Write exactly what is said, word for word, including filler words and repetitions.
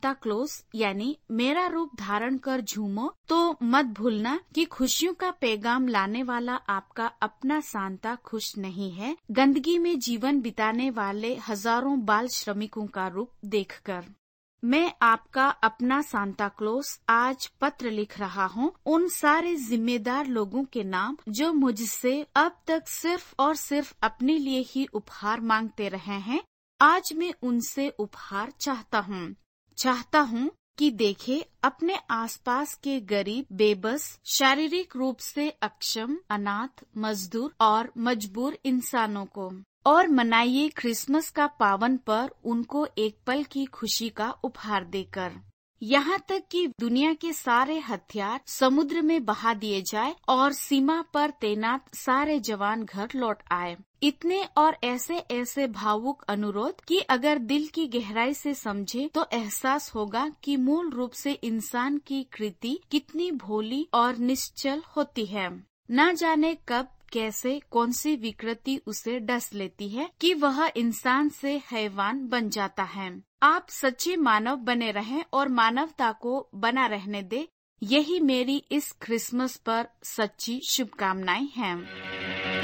Santa Claus यानी मेरा रूप धारण कर झूमो, तो मत भूलना कि खुशियों का पैगाम लाने वाला आपका अपना सांता खुश नहीं है गंदगी में जीवन बिताने वाले हजारों बाल श्रमिकों का रूप देखकर। मैं आपका अपना सांता क्लॉज आज पत्र लिख रहा हूँ उन सारे जिम्मेदार लोगों के नाम जो मुझसे अब तक सिर्फ और सिर्फ अपने लिए ही उपहार मांगते रहे हैं। आज मैं उनसे उपहार चाहता हूँ चाहता हूँ कि देखे अपने आसपास के गरीब, बेबस, शारीरिक रूप से अक्षम, अनाथ, मजदूर और मजबूर इंसानों को, और मनाइए क्रिसमस का पावन पर्व उनको एक पल की खुशी का उपहार देकर। यहाँ तक कि दुनिया के सारे हथियार समुद्र में बहा दिए जाए और सीमा पर तैनात सारे जवान घर लौट आए। इतने और ऐसे ऐसे भावुक अनुरोध कि अगर दिल की गहराई से समझे तो एहसास होगा कि मूल रूप से इंसान की कृति कितनी भोली और निश्चल होती है। न जाने कब, कैसे, कौन सी विकृति उसे डस लेती है कि वह इंसान से हैवान बन जाता है। आप सच्चे मानव बने रहें और मानवता को बना रहने दे, यही मेरी इस क्रिसमस पर सच्ची शुभकामनाएं हैं।